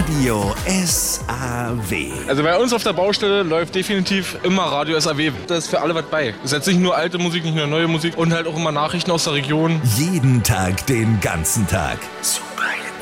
Radio SAW. Also bei uns auf der Baustelle läuft definitiv immer Radio SAW. Da ist für alle was bei. Das ist jetzt nicht nur alte Musik, nicht nur neue Musik und halt auch immer Nachrichten aus der Region. Jeden Tag, den ganzen Tag.